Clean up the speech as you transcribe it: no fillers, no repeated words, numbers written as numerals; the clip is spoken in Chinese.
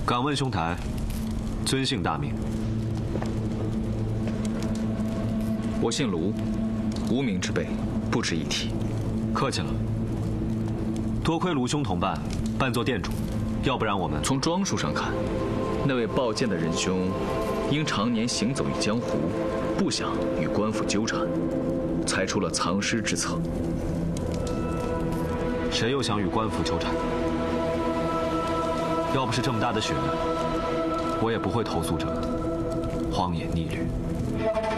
敢问兄台，尊姓大名？ 我姓卢，无名之辈不值一提。 客气了。多亏卢兄同伴扮作店主，要不然我们从装束上看，那位抱剑的仁兄，因常年行走于江湖，不想与官府纠缠，才出了藏尸之策。 谁又想与官府纠缠？要不是这么大的血缘，我也不会投宿这荒野逆旅。